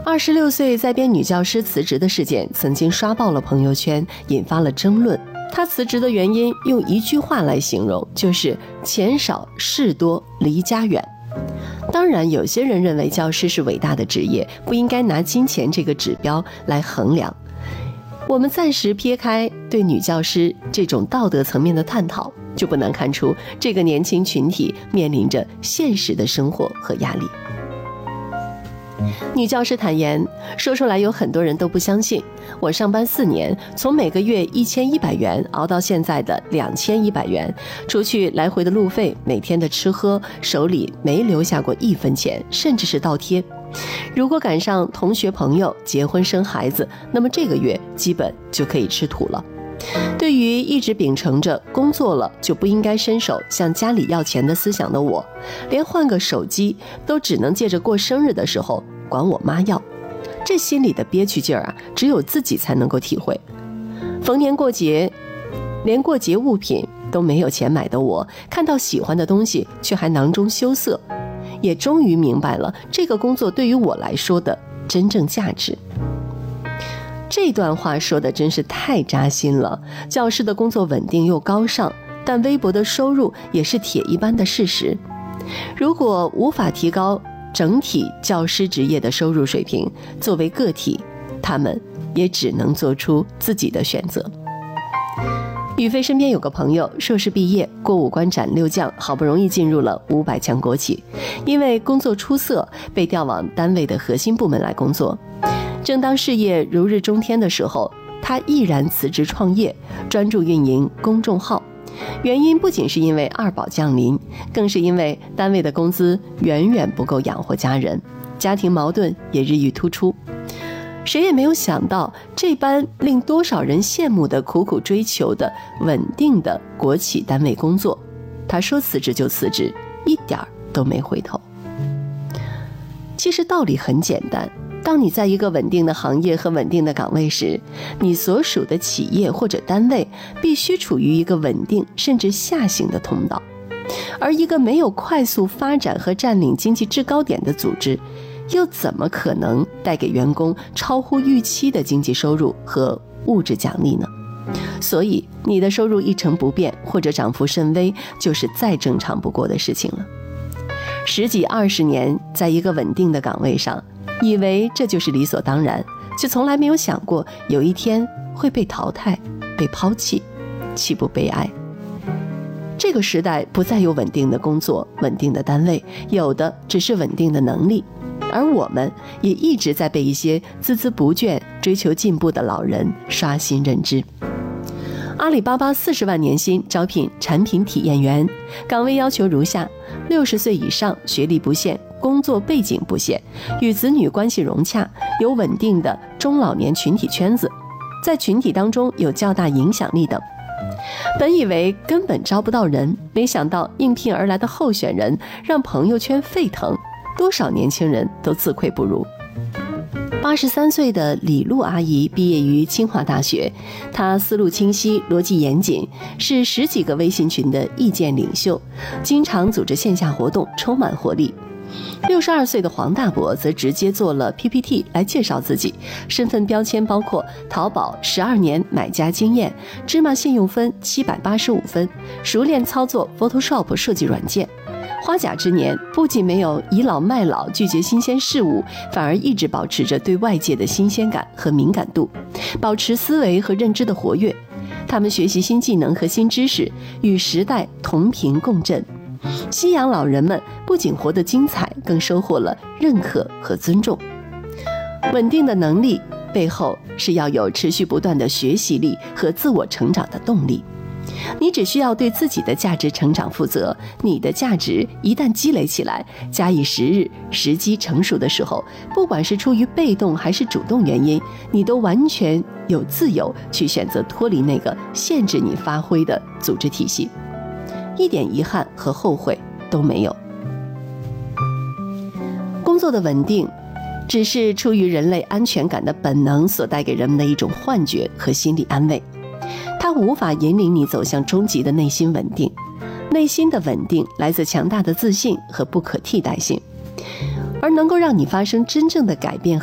26岁在编女教师辞职的事件曾经刷爆了朋友圈，引发了争论。她辞职的原因用一句话来形容，就是钱少事多离家远。当然，有些人认为教师是伟大的职业，不应该拿金钱这个指标来衡量。我们暂时撇开对女教师这种道德层面的探讨，就不难看出这个年轻群体面临着现实的生活和压力。女教师坦言，说出来有很多人都不相信，我上班4年，从每个月1100元熬到现在的2100元，除去来回的路费，每天的吃喝，手里没留下过1分钱，甚至是倒贴。如果赶上同学朋友结婚生孩子，那么这个月基本就可以吃土了。对于一直秉承着工作了就不应该伸手向家里要钱的思想的我，连换个手机都只能借着过生日的时候管我妈要，这心里的憋屈劲儿啊，只有自己才能够体会。逢年过节，连过节物品都没有钱买的我，看到喜欢的东西却还囊中羞涩，也终于明白了这个工作对于我来说的真正价值。这段话说的真是太扎心了。教师的工作稳定又高尚，但微薄的收入也是铁一般的事实。如果无法提高整体教师职业的收入水平，作为个体，他们也只能做出自己的选择。宇飞身边有个朋友，硕士毕业，过5关斩6将，好不容易进入了500强国企，因为工作出色，被调往单位的核心部门来工作。正当事业如日中天的时候，他毅然辞职创业，专注运营公众号。原因不仅是因为二宝降临，更是因为单位的工资远远不够养活家人，家庭矛盾也日益突出。谁也没有想到，这般令多少人羡慕的苦苦追求的稳定的国企单位工作，他说辞职就辞职，一点都没回头。其实道理很简单，当你在一个稳定的行业和稳定的岗位时，你所属的企业或者单位必须处于一个稳定甚至下行的通道，而一个没有快速发展和占领经济制高点的组织，又怎么可能带给员工超乎预期的经济收入和物质奖励呢？所以你的收入一成不变或者涨幅甚微，就是再正常不过的事情了。10几20年在一个稳定的岗位上，以为这就是理所当然，却从来没有想过有一天会被淘汰被抛弃，岂不悲哀？这个时代不再有稳定的工作稳定的单位，有的只是稳定的能力，而我们也一直在被一些孜孜不倦追求进步的老人刷新认知。阿里巴巴40万年薪招聘产品体验员，岗位要求如下：60岁以上，学历不限，工作背景不限，与子女关系融洽，有稳定的中老年群体圈子，在群体当中有较大影响力等。本以为根本招不到人，没想到应聘而来的候选人让朋友圈沸腾，多少年轻人都自愧不如。83岁的李璐阿姨毕业于清华大学，她思路清晰，逻辑严谨，是10几个微信群的意见领袖，经常组织线下活动，充满活力。62岁的黄大伯则直接做了 PPT 来介绍自己，身份标签包括淘宝12年买家经验，芝麻信用分785分，熟练操作 Photoshop 设计软件。花甲之年，不仅没有倚老卖老拒绝新鲜事物，反而一直保持着对外界的新鲜感和敏感度，保持思维和认知的活跃。他们学习新技能和新知识，与时代同频共振。夕阳老人们不仅活得精彩，更收获了认可和尊重。稳定的能力背后是要有持续不断的学习力和自我成长的动力。你只需要对自己的价值成长负责，你的价值一旦积累起来，假以时日，时机成熟的时候，不管是出于被动还是主动原因，你都完全有自由去选择脱离那个限制你发挥的组织体系，一点遗憾和后悔都没有。工作的稳定只是出于人类安全感的本能所带给人们的一种幻觉和心理安慰，它无法引领你走向终极的内心稳定。内心的稳定来自强大的自信和不可替代性，而能够让你发生真正的改变